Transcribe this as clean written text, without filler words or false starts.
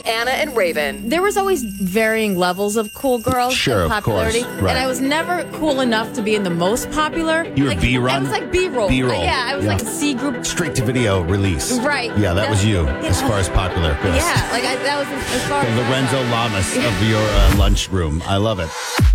Anna and Raven. There was always varying levels of cool girls Sure, and popularity. of course. Right. And I was never cool enough to be in the most popular. You were B-run? I was like B-roll. B-roll. Yeah, I was like a C group. Straight to video release. Right. Yeah, that was you as far as popular goes. Yeah, that was as far The as Lorenzo Lamas of your lunchroom. I love it.